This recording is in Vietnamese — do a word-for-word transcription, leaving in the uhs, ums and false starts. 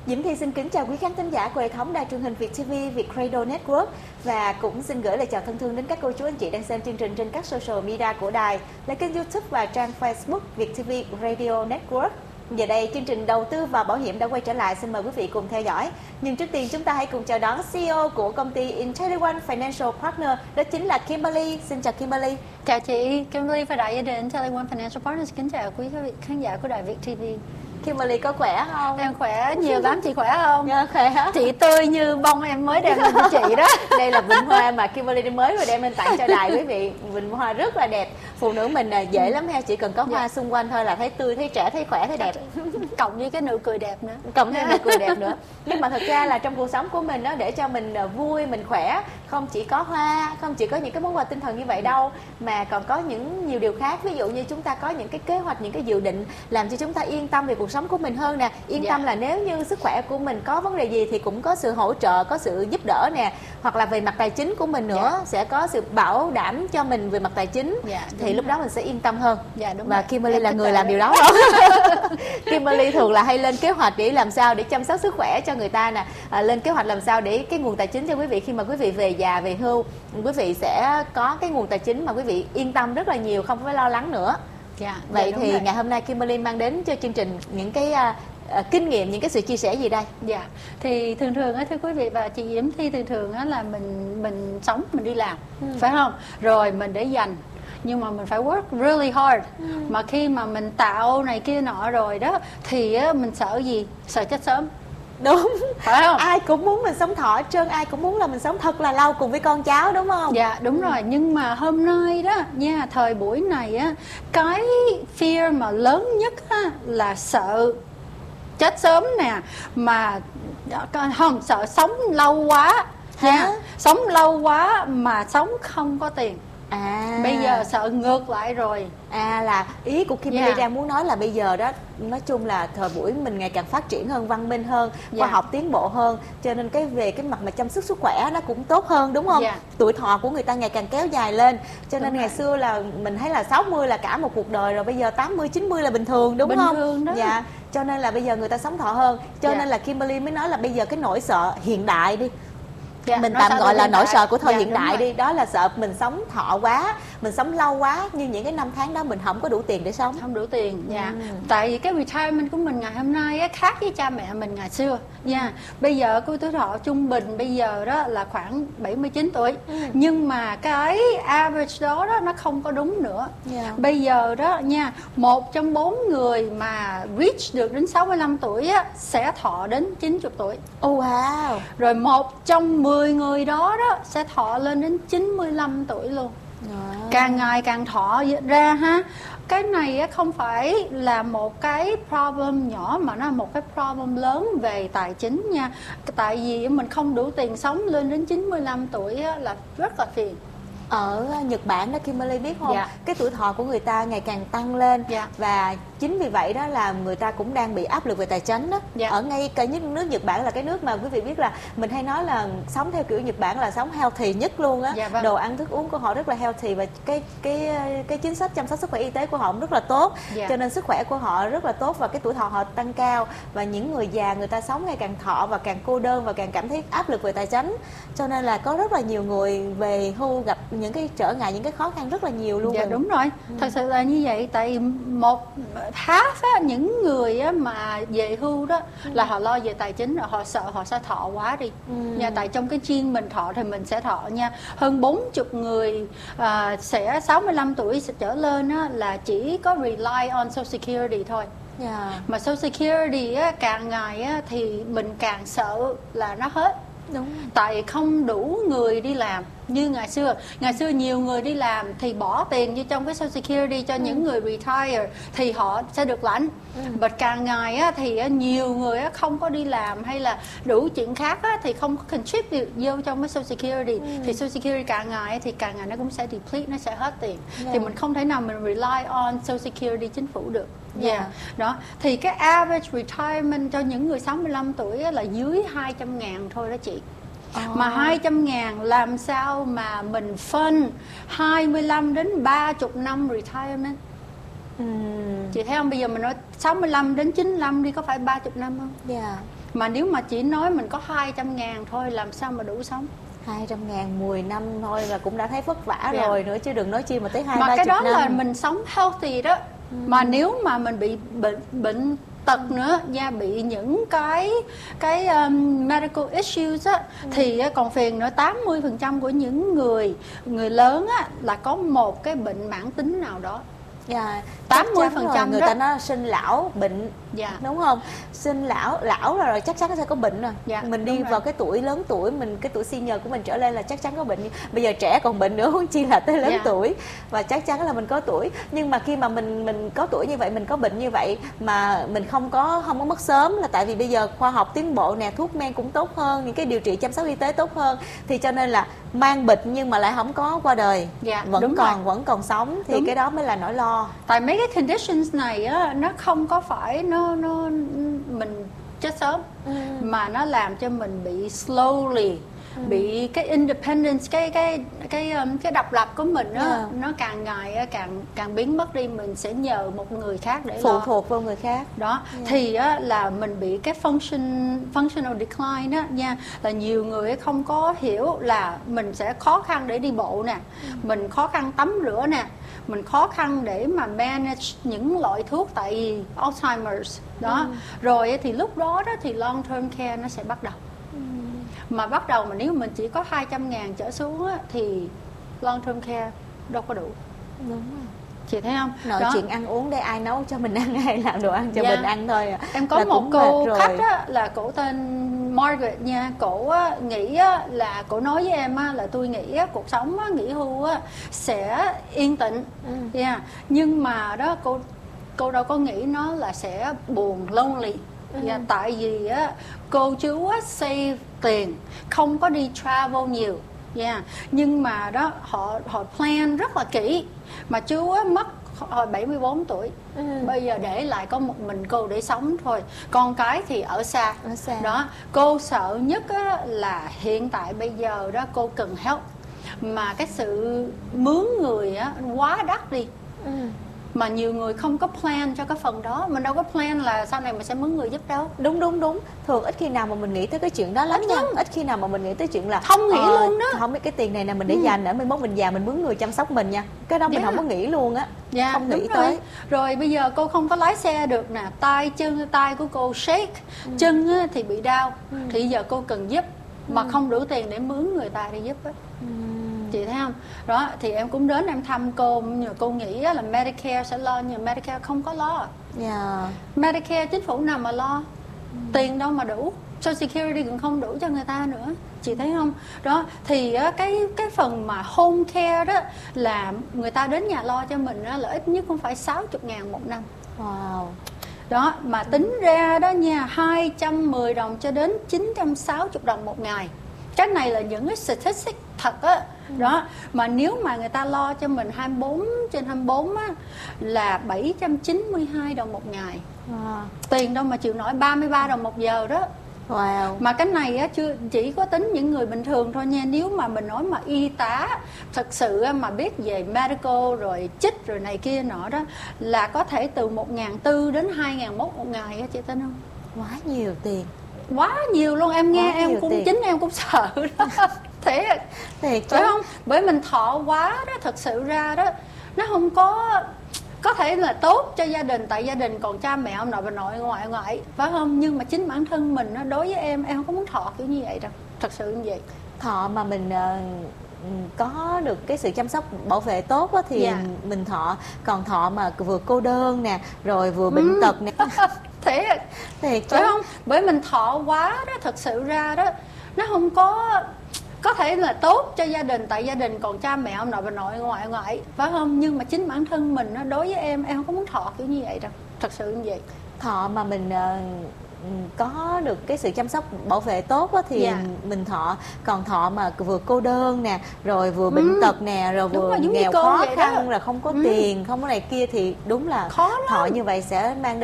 Diễm Thi xin kính chào quý khán thính giả của hệ thống đài truyền hình Việt ti vi, Việt Radio Network và cũng xin gửi lời chào thân thương đến các cô chú anh chị đang xem chương trình trên các social media của đài là kênh YouTube và trang Facebook Việt ti vi Radio Network. Giờ đây chương trình đầu tư và bảo hiểm đã quay trở lại, xin mời quý vị cùng theo dõi. Nhưng trước tiên chúng ta hãy cùng chào đón xê e ô của công ty IntelliOne Financial Partner, đó chính là Kimberly. Xin chào Kimberly. Chào chị, Kimberly và đại gia đình IntelliOne Financial Partners kính chào quý khán giả của đài Việt ti vi. Kimberly có khỏe không? Em khỏe nhiều lắm, chị khỏe không? Dạ khỏe. Chị tươi như bông em mới đem lên cho chị đó. Đây là bình hoa mà Kimberly mới vừa đem lên tặng cho đài quý vị. Bình hoa rất là đẹp. Phụ nữ mình là dễ lắm ha, chỉ cần có hoa dạ. xung quanh thôi là thấy tươi, thấy trẻ, thấy khỏe, thấy đẹp. Cộng với cái nụ cười đẹp nữa. Cộng thêm nụ cười đẹp nữa. Nhưng mà thật ra là trong cuộc sống của mình đó, để cho mình vui, mình khỏe, không chỉ có hoa, không chỉ có những cái món quà tinh thần như vậy đâu, mà còn có những nhiều điều khác. Ví dụ như chúng ta có những cái kế hoạch, những cái dự định làm cho chúng ta yên tâm về cuộc sống của mình hơn nè. Yên dạ. tâm là nếu như sức khỏe của mình có vấn đề gì thì cũng có sự hỗ trợ, có sự giúp đỡ nè. Hoặc là về mặt tài chính của mình nữa, dạ. sẽ có sự bảo đảm cho mình về mặt tài chính. Dạ, thì lúc đó mình sẽ yên tâm hơn. Dạ, đúng và rồi. Kimberly em là người làm điều đó không? Kimberly thường là hay lên kế hoạch để làm sao để chăm sóc sức khỏe cho người ta nè, à, lên kế hoạch làm sao để cái nguồn tài chính cho quý vị khi mà quý vị về già, về hưu, quý vị sẽ có cái nguồn tài chính mà quý vị yên tâm rất là nhiều, không phải lo lắng nữa. Dạ, vậy dạ, thì rồi. ngày hôm nay Kimberly mang đến cho chương trình những cái uh, uh, kinh nghiệm, những cái sự chia sẻ gì đây? Dạ, thì thường thường á thưa quý vị và chị Diễm Thi, thường thường á là mình mình sống, mình đi làm, ừ. phải không? Rồi mình để dành, nhưng mà mình phải work really hard. ừ. Mà khi mà mình tạo này kia nọ rồi đó thì á, mình sợ gì? Sợ chết sớm. Đúng, phải không? Ai cũng muốn mình sống thọ hết trơn, ai cũng muốn là mình sống thật là lâu cùng với con cháu, đúng không? Dạ đúng rồi, nhưng mà hôm nay đó nha, thời buổi này á, cái fear mà lớn nhất á, là sợ chết sớm nè, mà không, sợ sống lâu quá. Nha, sống lâu quá mà sống không có tiền. À, bây giờ sợ ngược lại rồi. À, là ý của Kimberly yeah. đang muốn nói là bây giờ đó, nói chung là thời buổi mình ngày càng phát triển hơn, văn minh hơn, khoa yeah. học tiến bộ hơn, cho nên cái về cái mặt mà chăm sóc sức khỏe nó cũng tốt hơn, đúng không? Yeah. Tuổi thọ của người ta ngày càng kéo dài lên, cho nên đúng ngày rồi. Xưa là mình thấy là sáu mươi là cả một cuộc đời rồi, bây giờ tám mươi chín mươi là bình thường, đúng bình không? Bình thường đó. Dạ. Cho nên là bây giờ người ta sống thọ hơn, cho yeah. nên là Kimberly mới nói là bây giờ cái nỗi sợ hiện đại đi. Dạ, mình tạm gọi là nỗi sợ của thời dạ, hiện đại đi, đó là sợ mình sống thọ quá, mình sống lâu quá, nhưng những cái năm tháng đó mình không có đủ tiền để sống, không đủ tiền. Dạ. ừ. Tại vì cái retirement của mình ngày hôm nay á, khác với cha mẹ mình ngày xưa nha. ừ. Bây giờ cái tuổi thọ trung bình bây giờ đó là khoảng bảy mươi chín tuổi, ừ. nhưng mà cái average đó đó nó không có đúng nữa. yeah. Bây giờ đó nha, một trong bốn người mà reach được đến sáu mươi lăm tuổi á, sẽ thọ đến chín mươi tuổi. Oh, wow. Rồi một trong mười người đó đó sẽ thọ lên đến chín mươi lăm tuổi luôn. à. Càng ngày càng thọ ra ha. Cái này không phải là một cái problem nhỏ mà nó là một cái problem lớn về tài chính nha. Tại vì mình không đủ tiền sống lên đến chín mươi lăm tuổi là rất là phiền. Ở Nhật Bản đó Kimberly biết không? Dạ. Cái tuổi thọ của người ta ngày càng tăng lên. Dạ. Và chính vì vậy đó là người ta cũng đang bị áp lực về tài chính đó. Dạ. Ở ngay cả nước Nhật Bản là cái nước mà quý vị biết là mình hay nói là sống theo kiểu Nhật Bản là sống healthy nhất luôn á. Dạ, vâng. Đồ ăn thức uống của họ rất là healthy và cái cái cái chính sách chăm sóc sức khỏe y tế của họ cũng rất là tốt. Dạ. Cho nên sức khỏe của họ rất là tốt và cái tuổi thọ họ tăng cao, và những người già người ta sống ngày càng thọ và càng cô đơn và càng cảm thấy áp lực về tài chính. Cho nên là có rất là nhiều người về hưu gặp những cái trở ngại, những cái khó khăn rất là nhiều luôn. Dạ mình. Đúng rồi. ừ. Thật sự là như vậy. Tại một half á, những người á, mà về hưu đó ừ. là họ lo về tài chính rồi, họ sợ họ sẽ thọ quá đi. ừ. Nha, tại trong cái gene mình thọ thì mình sẽ thọ nha. Hơn bốn mươi người à, sẽ sáu mươi lăm tuổi sẽ trở lên á, là chỉ có rely on Social Security thôi. Yeah. Mà Social Security á, càng ngày á, thì mình càng sợ là nó hết. Đúng. Tại không đủ người đi làm như ngày xưa. Ngày xưa nhiều người đi làm thì bỏ tiền vô trong cái Social Security cho ừ. những người retire thì họ sẽ được lãnh. ừ. Và càng ngày á, thì nhiều người á, không có đi làm hay là đủ chuyện khác á, thì không có contribute vô trong cái Social Security. ừ. Thì Social Security càng ngày thì càng ngày nó cũng sẽ deplete, nó sẽ hết tiền. yeah. Thì mình không thể nào mình rely on Social Security chính phủ được. Yeah. Yeah. Đó. Thì cái average retirement cho những người sáu mươi lăm tuổi là dưới hai trăm ngàn thôi đó chị. Oh. Mà hai trăm ngàn làm sao mà mình fund hai mươi lăm đến ba mươi năm retirement. ừ. Chị thấy không, bây giờ mình nói sáu mươi lăm đến chín mươi lăm đi, có phải ba mươi năm không? Yeah. Mà nếu mà chỉ nói mình có hai trăm ngàn thôi làm sao mà đủ sống. Hai trăm ngàn mười năm thôi là cũng đã thấy vất vả yeah. rồi nữa, chứ đừng nói chi mà tới hai ba chục năm. Mà cái đó năm. là mình sống healthy đó. ừ. Mà nếu mà mình bị bệnh bệnh tật nữa nha, bị những cái cái um, medical issues á, ừ. thì còn phiền nữa. Tám mươi phần trăm của những người người lớn á là có một cái bệnh mãn tính nào đó. Yeah, tám mươi phần trăm người đó. ta nói sinh lão bệnh, yeah. đúng không? Sinh lão lão là rồi chắc chắn sẽ có bệnh rồi. Yeah, mình đi vào cái tuổi lớn tuổi, mình cái tuổi senior của mình trở lên là chắc chắn có bệnh. Bây giờ trẻ còn bệnh nữa, huống chi là tới lớn yeah. tuổi, và chắc chắn là mình có tuổi. Nhưng mà khi mà mình mình có tuổi như vậy, mình có bệnh như vậy mà mình không có không có mất sớm, là tại vì bây giờ khoa học tiến bộ nè, thuốc men cũng tốt hơn, những cái điều trị chăm sóc y tế tốt hơn, thì cho nên là mang bệnh nhưng mà lại không có qua đời, yeah, vẫn còn rồi. vẫn còn sống, thì đúng. Cái đó mới là nỗi lo. Tại mấy cái conditions này á, nó không có phải nó nó mình chết sớm, ừ. mà nó làm cho mình bị slowly, ừ. bị cái independence, cái cái cái cái độc lập của mình á, yeah. nó càng ngày càng càng biến mất đi. Mình sẽ nhờ một người khác để phụ lo. thuộc vào người khác đó, yeah. thì á, là mình bị cái function functional decline đó nha. Là nhiều người không có hiểu là mình sẽ khó khăn để đi bộ nè, ừ. mình khó khăn tắm rửa nè, mình khó khăn để mà manage những loại thuốc tại vì Alzheimer's đó. ừ. Rồi thì lúc đó đó thì long term care nó sẽ bắt đầu. ừ. Mà bắt đầu mà nếu mình chỉ có hai trăm ngàn trở xuống á, thì long term care đâu có đủ. Đúng rồi. Chị thấy không? Nội đó. Chuyện ăn uống để ai nấu cho mình ăn hay làm đồ ăn cho yeah. mình ăn thôi. Em có một cô khách á, là cổ tên Margaret nha. Cổ á, nghĩ á, là cổ nói với em á, là tôi nghĩ á, cuộc sống á, nghỉ hưu á, sẽ yên tĩnh. ừ. yeah. Nhưng mà đó cô cô đâu có nghĩ nó là sẽ buồn, lonely. ừ. yeah. Tại vì á, cô chú á, save tiền, không có đi travel nhiều. Yeah. Nhưng mà đó họ họ plan rất là kỹ. Mà chú á, mất hồi bảy mươi bốn tuổi, ừ. bây giờ để lại có một mình cô để sống thôi. Con cái thì ở xa, ở xa. Đó. Cô sợ nhất á, là hiện tại bây giờ đó cô cần help, mà cái sự mướn người á, quá đắt đi. ừ. Mà nhiều người không có plan cho cái phần đó. Mình đâu có plan là sau này mình sẽ mướn người giúp đâu. Đúng đúng đúng. Thường ít khi nào mà mình nghĩ tới cái chuyện đó lắm nha. Ít khi nào mà mình nghĩ tới chuyện là không nghĩ uh, luôn đó. Không biết cái tiền này là mình để ừ. dành, ở mai mốt mình già mình mướn người chăm sóc mình nha. Cái đó yeah. mình không có nghĩ luôn á. Yeah, không nghĩ rồi. tới. Rồi bây giờ cô không có lái xe được nè, tay chân tay của cô shake, ừ. chân á, thì bị đau, ừ. thì giờ cô cần giúp, mà ừ. không đủ tiền để mướn người ta đi giúp á. ừ. Chị thấy không? Đó, thì em cũng đến em thăm cô, nhưng cô nghĩ là Medicare sẽ lo, nhưng Medicare không có lo. yeah. Medicare chính phủ nào mà lo, ừ. tiền đâu mà đủ, Social Security cũng không đủ cho người ta nữa. Chị thấy không? Đó, thì cái cái phần mà home care đó là người ta đến nhà lo cho mình đó, là ít nhất cũng phải sáu mươi ngàn một năm. Wow. Đó, mà tính ra đó nha, hai trăm mười đồng cho đến chín trăm sáu mươi đồng một ngày. Cái này là những cái statistics thật á. ừ. Đó, mà nếu mà người ta lo cho mình hai mươi bốn trên hai mươi bốn á, là bảy trăm chín mươi hai đồng một ngày. wow. Tiền đâu mà chịu nổi, ba mươi ba đồng một giờ đó. Wow. Mà cái này á, chưa chỉ có tính những người bình thường thôi nha. Nếu mà mình nói mà y tá thật sự mà biết về medical rồi chích rồi này kia nọ đó, là có thể từ một ngàn bốn đến hai ngàn mốt một ngày á, chị tin không? Quá nhiều tiền. Quá nhiều luôn. Em nghe Quá em cũng tiền. chính em cũng sợ đó. Thế thiệt phải không? Bởi mình thọ quá đó, thật sự ra đó nó không có có thể là tốt cho gia đình, tại gia đình còn cha mẹ ông nội bà nội ngoại ngoại, phải không? Nhưng mà chính bản thân mình đó, đối với em em không có muốn thọ kiểu như vậy đâu, thật sự như vậy. Thọ mà mình uh, có được cái sự chăm sóc bảo vệ tốt á, thì yeah. mình thọ. Còn thọ mà vừa cô đơn nè, rồi vừa bệnh ừ. tật nè. Thế thiệt phải không? Bởi mình thọ quá đó, thật sự ra đó nó không có có thể là tốt cho gia đình, tại gia đình còn cha mẹ ông nội bà nội ngoại ngoại, phải không? Nhưng mà chính bản thân mình đó, đối với em em không có muốn thọ kiểu như vậy đâu, thật sự như vậy. Thọ mà mình uh, có được cái sự chăm sóc bảo vệ tốt á, thì yeah. mình thọ. Còn thọ mà vừa cô đơn nè, rồi vừa bệnh ừ. tật nè, rồi vừa rồi, nghèo khó khăn, rồi không có ừ. tiền, không có này kia, thì đúng là khó thọ như vậy sẽ mang đến